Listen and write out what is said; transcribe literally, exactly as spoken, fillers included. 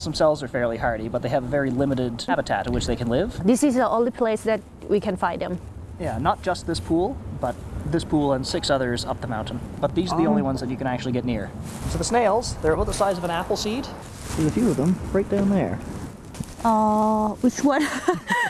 Themselves are fairly hardy, but they have a very limited habitat in which they can live. This is the only place that we can find them. Yeah, not just this pool, but this pool and six others up the mountain. But these are the Oh. only ones that you can actually get near. So the snails, they're about the size of an apple seed. There's a few of them right down there. Uh, which one?